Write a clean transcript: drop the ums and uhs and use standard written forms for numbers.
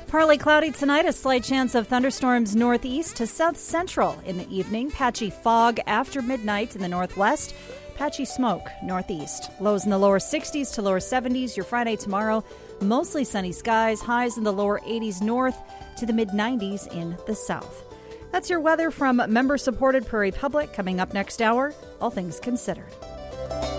Partly cloudy tonight, a slight chance of thunderstorms northeast to south central in the evening. Patchy fog after midnight in the northwest. Patchy smoke northeast. Lows in the lower 60s to lower 70s. Your Friday tomorrow, mostly sunny skies. Highs in the lower 80s north to the mid 90s in the south. That's your weather from member-supported Prairie Public. Coming up next hour, All Things Considered.